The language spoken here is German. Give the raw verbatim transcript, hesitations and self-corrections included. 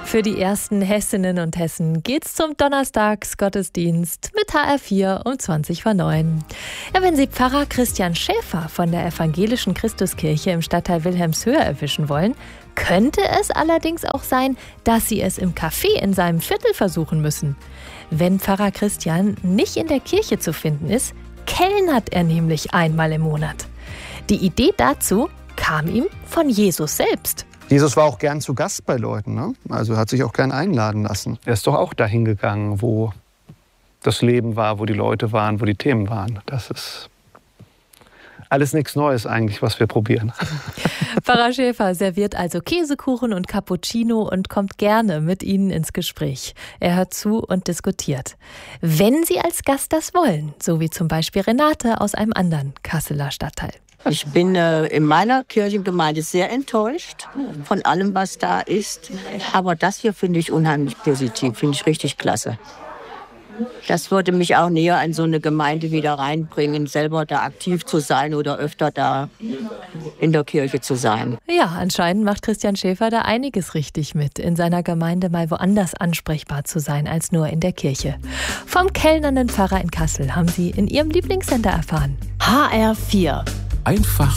Für die ersten Hessinnen und Hessen geht's zum Donnerstagsgottesdienst mit H R vier um zwanzig vor neun. Ja, wenn Sie Pfarrer Christian Schäfer von der Evangelischen Christuskirche im Stadtteil Wilhelmshöhe erwischen wollen, könnte es allerdings auch sein, dass Sie es im Café in seinem Viertel versuchen müssen. Wenn Pfarrer Christian nicht in der Kirche zu finden ist, kellnert er nämlich einmal im Monat. Die Idee dazu kam ihm von Jesus selbst. Jesus war auch gern zu Gast bei Leuten, ne? Also hat sich auch gern einladen lassen. Er ist doch auch dahin gegangen, wo das Leben war, wo die Leute waren, wo die Themen waren. Das ist alles nichts Neues eigentlich, was wir probieren. Pfarrer Schäfer serviert also Käsekuchen und Cappuccino und kommt gerne mit Ihnen ins Gespräch. Er hört zu und diskutiert. Wenn Sie als Gast das wollen, so wie zum Beispiel Renate aus einem anderen Kasseler Stadtteil. Ich bin äh, in meiner Kirchengemeinde sehr enttäuscht von allem, was da ist. Aber das hier finde ich unheimlich positiv, finde ich richtig klasse. Das würde mich auch näher in so eine Gemeinde wieder reinbringen, selber da aktiv zu sein oder öfter da in der Kirche zu sein. Ja, anscheinend macht Christian Schäfer da einiges richtig mit, in seiner Gemeinde mal woanders ansprechbar zu sein als nur in der Kirche. Vom kellnernden Pfarrer in Kassel haben Sie in Ihrem Lieblingssender erfahren. H R vier. Einfach